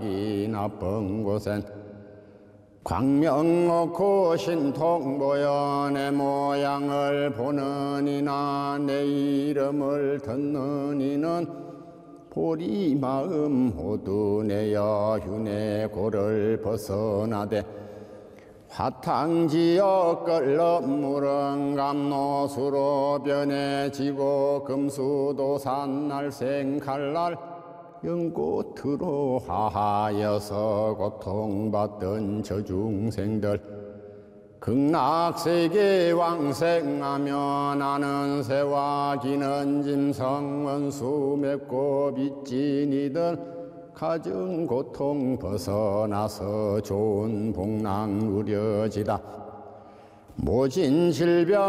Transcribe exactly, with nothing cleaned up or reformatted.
가기 나쁜 곳엔 광명 놓고 신통 보여 내 모양을 보는 이나 내 이름을 듣는 이는 보리 마음 모두 내어 휴내 고를 벗어나되 화탕지어 끓는 물은 감노수로 변해지고 금수도산 날생 칼날 연꽃으로 하하여서 고통받던 저 중생들 극락세계 왕생하며 나는 새와 기는 짐승 원수 맺고 빚진 이들 가정 고통 벗어나서 좋은 복락 누려지다 모진 질병